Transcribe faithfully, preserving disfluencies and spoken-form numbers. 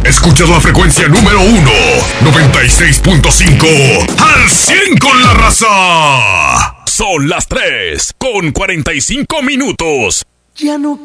Escuchas la frecuencia número uno, noventa y seis punto cinco, al cien con la raza. Son las tres con cuarenta y cinco minutos. Ya no